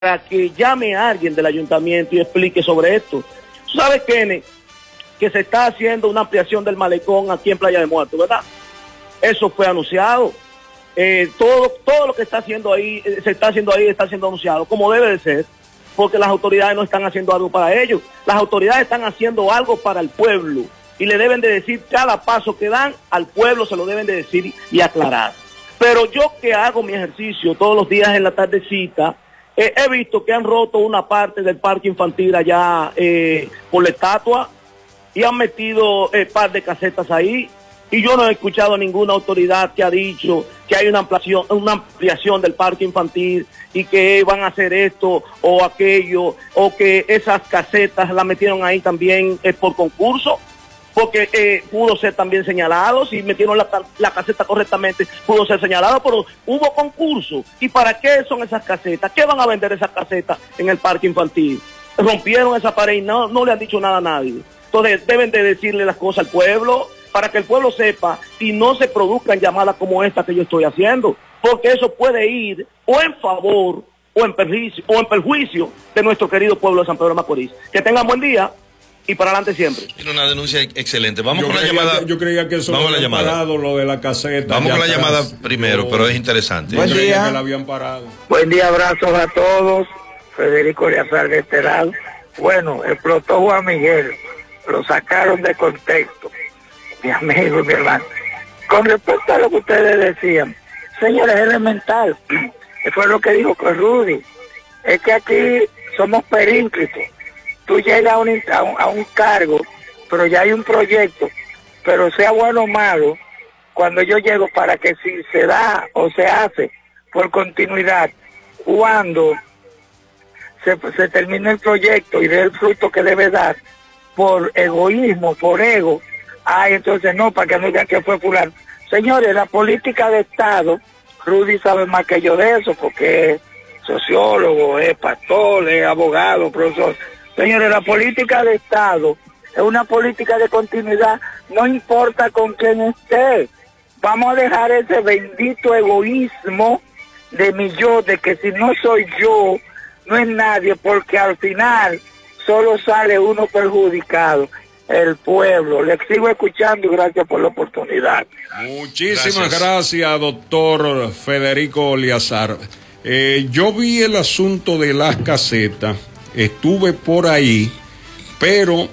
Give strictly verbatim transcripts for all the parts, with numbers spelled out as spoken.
para que llame a alguien del ayuntamiento y explique sobre esto. ¿Tú sabes, Kenny, que se está haciendo una ampliación del malecón aquí en Playa de Muertos, verdad? Eso fue anunciado. Eh, todo, todo lo que está haciendo ahí, eh, se está haciendo ahí, está siendo anunciado, como debe de ser, porque las autoridades no están haciendo algo para ellos. Las autoridades están haciendo algo para el pueblo y le deben de decir cada paso que dan al pueblo, se lo deben de decir y aclarar. Pero yo que hago mi ejercicio todos los días en la tardecita, eh, he visto que han roto una parte del parque infantil allá eh, por la estatua y han metido un eh, par de casetas ahí. Y yo no he escuchado a ninguna autoridad que ha dicho que hay una ampliación, una ampliación del parque infantil y que van a hacer esto o aquello, o que esas casetas las metieron ahí también eh, por concurso, porque eh, pudo ser también señalado, si metieron la, la caseta correctamente, pudo ser señalado, pero hubo concurso. ¿Y para qué son esas casetas? ¿Qué van a vender esas casetas en el parque infantil? Rompieron esa pared y no, no le han dicho nada a nadie. Entonces deben de decirle las cosas al pueblo, para que el pueblo sepa y no se produzcan llamadas como esta que yo estoy haciendo, porque eso puede ir o en favor o en perjuicio, o en perjuicio de nuestro querido pueblo de San Pedro de Macorís. Que tengan buen día y para adelante siempre. Tiene una denuncia excelente. Vamos yo con la creía, llamada. Yo creía que eso Vamos lo habían parado, lo de la caseta. Vamos con la atrás. llamada primero, pero es interesante. Buen día. Que la habían parado. Buen día, abrazos a todos. Federico Leazar de este lado. Bueno, explotó Juan Miguel, lo sacaron de contexto. Mi amigo y mi hermano. Con respecto a lo que ustedes decían, señores, es elemental. Fue lo que dijo con Rudy. Es que aquí somos perínclitos. Tú llegas a un, a, un, a un cargo, pero ya hay un proyecto, pero sea bueno o malo, cuando yo llego para que si se da o se hace por continuidad, cuando se, se termine el proyecto y dé el fruto que debe dar, por egoísmo, por ego, ay, entonces no, para que no digan que fue fulano. Señores, la política de Estado, Rudy sabe más que yo de eso, porque es sociólogo, es pastor, es abogado, profesor. Señores, la política de Estado es una política de continuidad, no importa con quién esté. Vamos a dejar ese bendito egoísmo de mi yo, de que si no soy yo, no es nadie, porque al final solo sale uno perjudicado. El pueblo. Les sigo escuchando y gracias por la oportunidad. Muchísimas gracias, gracias doctor Federico Leazar. Eh, yo vi el asunto de las casetas, estuve por ahí, pero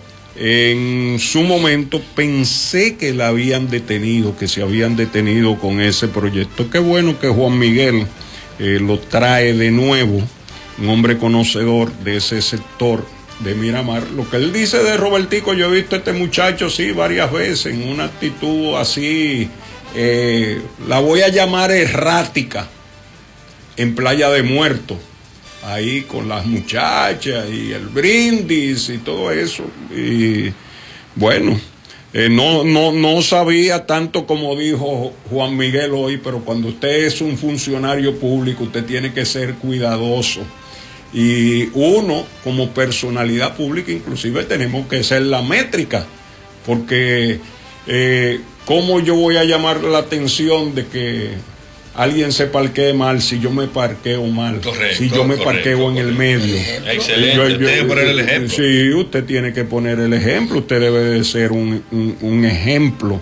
en su momento pensé que la habían detenido, que se habían detenido con ese proyecto. Qué bueno que Juan Miguel eh, lo trae de nuevo, un hombre conocedor de ese sector de Miramar. Lo que él dice de Robertico, yo he visto a este muchacho sí varias veces en una actitud así, eh, la voy a llamar errática, en Playa de Muertos, ahí con las muchachas y el brindis y todo eso. Y bueno, eh, no, no, no sabía tanto como dijo Juan Miguel hoy, pero cuando usted es un funcionario público, usted tiene que ser cuidadoso. Y uno, como personalidad pública, inclusive tenemos que ser la métrica, porque eh, ¿cómo yo voy a llamar la atención de que alguien se parquee mal si yo me parqueo mal? Correcto, si yo me correcto, parqueo correcto. en el medio. Excelente, yo, yo, usted debe poner el ejemplo. Sí, usted tiene que poner el ejemplo, usted debe de ser un, un, un ejemplo.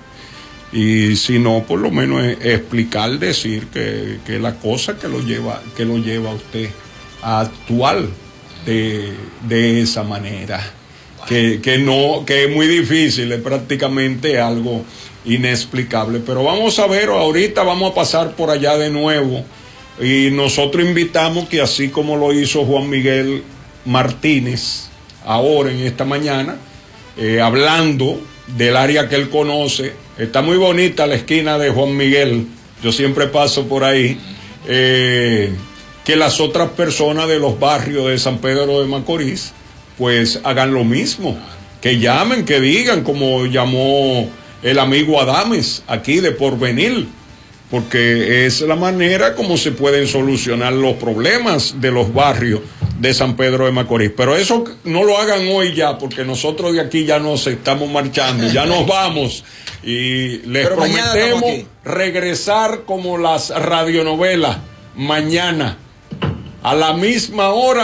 Y si no, por lo menos explicar, decir que, que la cosa que lo lleva, que lo lleva a usted a actuar de, de esa manera, que, que no, que es muy difícil, es prácticamente algo inexplicable. Pero vamos a ver, ahorita vamos a pasar por allá de nuevo y nosotros invitamos que así como lo hizo Juan Miguel Martínez ahora en esta mañana, eh, hablando del área que él conoce, está muy bonita la esquina de Juan Miguel, yo siempre paso por ahí, eh, que las otras personas de los barrios de San Pedro de Macorís pues hagan lo mismo, que llamen, que digan, como llamó el amigo Adames aquí de Porvenir, porque es la manera como se pueden solucionar los problemas de los barrios de San Pedro de Macorís. Pero eso no lo hagan hoy ya, porque nosotros de aquí ya nos estamos marchando, ya nos vamos y les Pero prometemos regresar como las radionovelas mañana a la misma hora